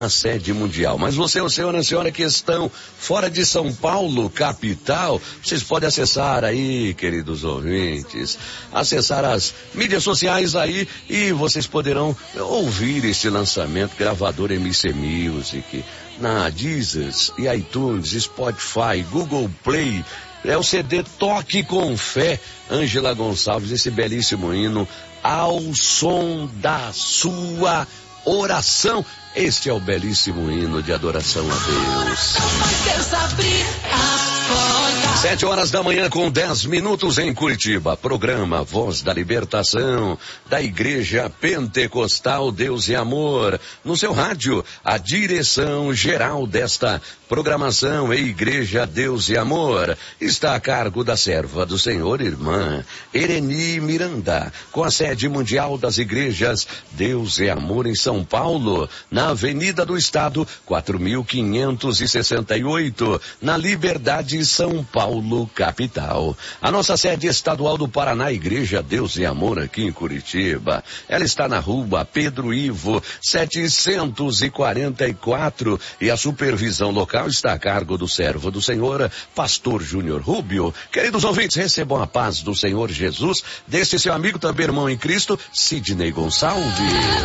a sede mundial. Mas você, o senhor e a senhora que estão fora de São Paulo, capital, vocês podem acessar aí, queridos ouvintes, acessar as mídias sociais aí e vocês poderão ouvir este lançamento, gravador MC Music, na Deezer e iTunes, Spotify, Google Play. É o CD Toque com Fé, Ângela Gonçalves, esse belíssimo hino, ao som da sua oração. Este é o belíssimo hino de adoração a Deus. 7h com 10 em Curitiba. Programa Voz da Libertação, da Igreja Pentecostal Deus e Amor. No seu rádio, a direção geral desta programação é Igreja Deus e Amor. Está a cargo da serva do Senhor, irmã Ereni Miranda, com a sede mundial das igrejas Deus e Amor em São Paulo, na Avenida do Estado, 4568, na Liberdade, São Paulo, capital. A nossa sede estadual do Paraná, Igreja Deus e Amor, aqui em Curitiba. Ela está na rua Pedro Ivo, 744, e a supervisão local está a cargo do servo do Senhor, Pastor Júnior Rubio. Queridos ouvintes, recebam a paz do Senhor Jesus, deste seu amigo também irmão em Cristo, Sidney Gonçalves.